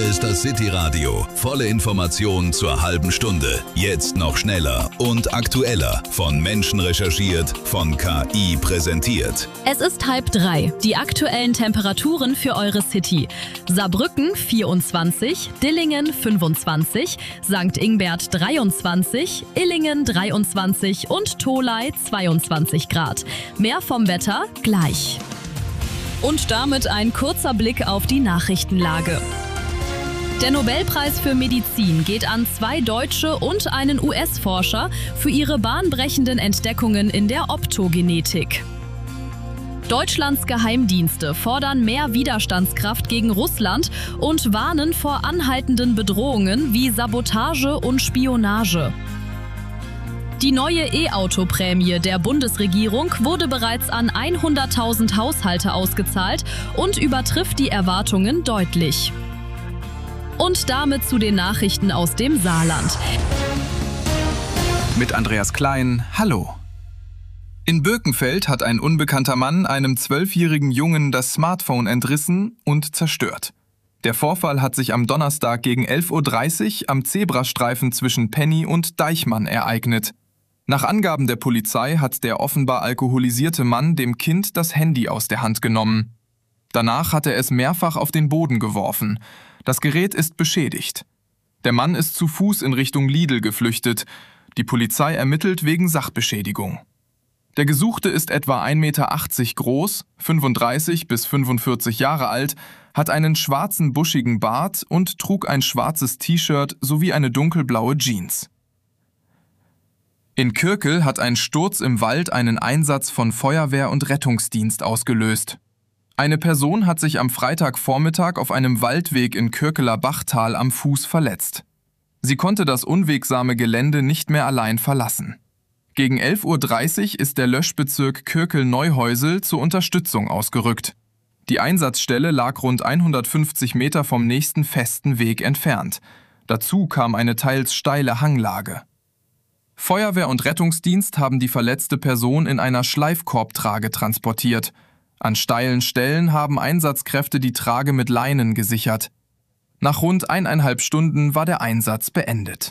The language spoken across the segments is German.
ist das City Radio. Volle Informationen zur halben Stunde. Jetzt noch schneller und aktueller. Von Menschen recherchiert, von KI präsentiert. Es ist 2:30. Die aktuellen Temperaturen für eure City. Saarbrücken 24, Dillingen 25, St. Ingbert 23, Illingen 23 und Tholey 22 Grad. Mehr vom Wetter gleich. Und damit ein kurzer Blick auf die Nachrichtenlage. Der Nobelpreis für Medizin geht an 2 deutsche und einen US-Forscher für ihre bahnbrechenden Entdeckungen in der Optogenetik. Deutschlands Geheimdienste fordern mehr Widerstandskraft gegen Russland und warnen vor anhaltenden Bedrohungen wie Sabotage und Spionage. Die neue E-Auto-Prämie der Bundesregierung wurde bereits an 100.000 Haushalte ausgezahlt und übertrifft die Erwartungen deutlich. Und damit zu den Nachrichten aus dem Saarland. Mit Andreas Klein, hallo. In Birkenfeld hat ein unbekannter Mann einem 12-jährigen Jungen das Smartphone entrissen und zerstört. Der Vorfall hat sich am Donnerstag gegen 11:30 Uhr am Zebrastreifen zwischen Penny und Deichmann ereignet. Nach Angaben der Polizei hat der offenbar alkoholisierte Mann dem Kind das Handy aus der Hand genommen. Danach hat er es mehrfach auf den Boden geworfen. Das Gerät ist beschädigt. Der Mann ist zu Fuß in Richtung Lidl geflüchtet. Die Polizei ermittelt wegen Sachbeschädigung. Der Gesuchte ist etwa 1,80 Meter groß, 35 bis 45 Jahre alt, hat einen schwarzen buschigen Bart und trug ein schwarzes T-Shirt sowie eine dunkelblaue Jeans. In Kürkel hat ein Sturz im Wald einen Einsatz von Feuerwehr und Rettungsdienst ausgelöst. Eine Person hat sich am Freitagvormittag auf einem Waldweg in Kürkeler Bachtal am Fuß verletzt. Sie konnte das unwegsame Gelände nicht mehr allein verlassen. Gegen 11:30 Uhr ist der Löschbezirk Kürkel-Neuhäusel zur Unterstützung ausgerückt. Die Einsatzstelle lag rund 150 Meter vom nächsten festen Weg entfernt. Dazu kam eine teils steile Hanglage. Feuerwehr und Rettungsdienst haben die verletzte Person in einer Schleifkorbtrage transportiert. An steilen Stellen haben Einsatzkräfte die Trage mit Leinen gesichert. Nach rund 1,5 Stunden war der Einsatz beendet.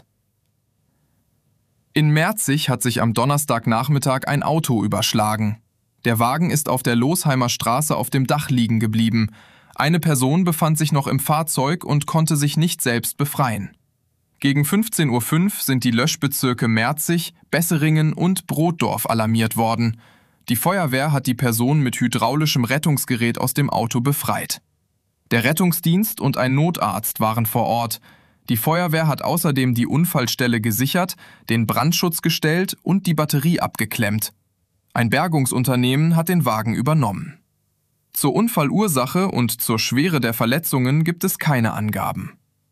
In Merzig hat sich am Donnerstagnachmittag ein Auto überschlagen. Der Wagen ist auf der Losheimer Straße auf dem Dach liegen geblieben. Eine Person befand sich noch im Fahrzeug und konnte sich nicht selbst befreien. Gegen 15:05 Uhr sind die Löschbezirke Merzig, Besseringen und Brotdorf alarmiert worden. Die Feuerwehr hat die Person mit hydraulischem Rettungsgerät aus dem Auto befreit. Der Rettungsdienst und ein Notarzt waren vor Ort. Die Feuerwehr hat außerdem die Unfallstelle gesichert, den Brandschutz gestellt und die Batterie abgeklemmt. Ein Bergungsunternehmen hat den Wagen übernommen. Zur Unfallursache und zur Schwere der Verletzungen gibt es keine Angaben.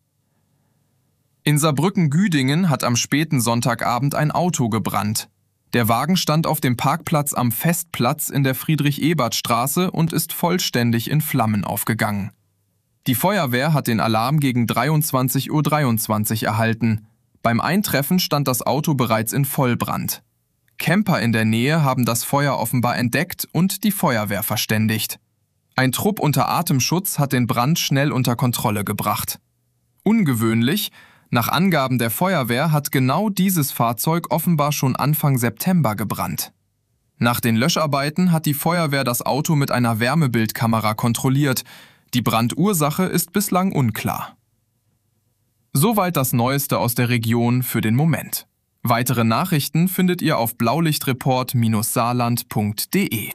In Saarbrücken-Güdingen hat am späten Sonntagabend ein Auto gebrannt. Der Wagen stand auf dem Parkplatz am Festplatz in der Friedrich-Ebert-Straße und ist vollständig in Flammen aufgegangen. Die Feuerwehr hat den Alarm gegen 23:23 Uhr erhalten. Beim Eintreffen stand das Auto bereits in Vollbrand. Camper in der Nähe haben das Feuer offenbar entdeckt und die Feuerwehr verständigt. Ein Trupp unter Atemschutz hat den Brand schnell unter Kontrolle gebracht. Ungewöhnlich: Nach Angaben der Feuerwehr hat genau dieses Fahrzeug offenbar schon Anfang September gebrannt. Nach den Löscharbeiten hat die Feuerwehr das Auto mit einer Wärmebildkamera kontrolliert. Die Brandursache ist bislang unklar. Soweit das Neueste aus der Region für den Moment. Weitere Nachrichten findet ihr auf blaulichtreport-saarland.de.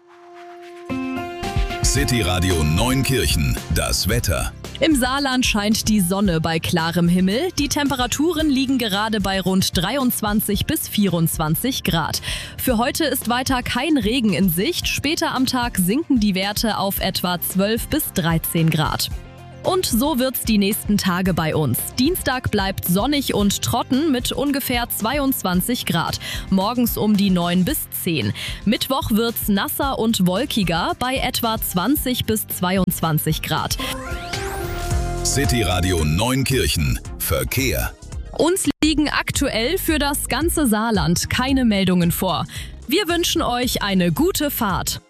City Radio Neunkirchen, das Wetter. Im Saarland scheint die Sonne bei klarem Himmel. Die Temperaturen liegen gerade bei rund 23 bis 24 Grad. Für heute ist weiter kein Regen in Sicht. Später am Tag sinken die Werte auf etwa 12 bis 13 Grad. Und so wird's die nächsten Tage bei uns. Dienstag bleibt sonnig und trocken mit ungefähr 22 Grad. Morgens um die 9 bis 10. Mittwoch wird's nasser und wolkiger bei etwa 20 bis 22 Grad. City Radio Neunkirchen. Verkehr. Uns liegen aktuell für das ganze Saarland keine Meldungen vor. Wir wünschen euch eine gute Fahrt.